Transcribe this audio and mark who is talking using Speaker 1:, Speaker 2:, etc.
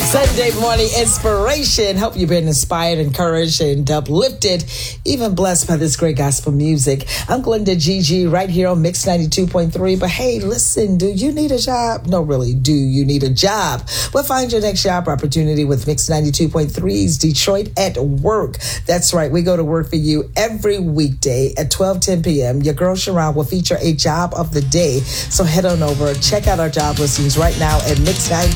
Speaker 1: Sunday morning inspiration. Hope you've been inspired, encouraged, and uplifted, even blessed by this great gospel music. I'm Glenda GG right here on Mix 92.3. But hey, listen, do you need a job? No, really, do you need a job? Well, find your next job opportunity with Mix 92.3's Detroit at Work. That's right. We go to work for you every weekday at 12:10 p.m. Your girl Sharon will feature a job of the day. So head on over, check out our job listings right now at Mix 92.